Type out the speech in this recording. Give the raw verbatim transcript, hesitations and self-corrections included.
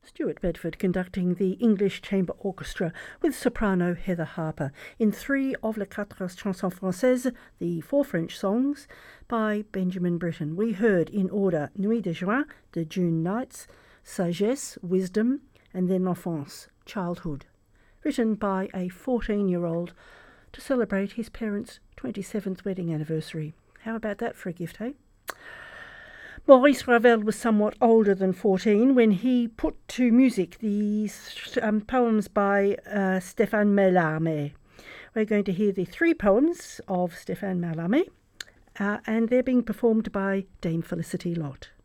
Stuart Bedford conducting the English Chamber Orchestra with soprano Heather Harper in three of Les Quatre Chansons Françaises, the four French songs, by Benjamin Britten. We heard in order Nuit de Juin, The June Nights, Sagesse, Wisdom, and then L'Enfance, Childhood, written by a fourteen-year-old to celebrate his parents' twenty-seventh wedding anniversary. How about that for a gift, hey? Maurice Ravel was somewhat older than fourteen when he put to music these um, poems by uh, Stéphane Mallarmé. We're going to hear the three poems of Stéphane Mallarmé, uh, and they're being performed by Dame Felicity Lott.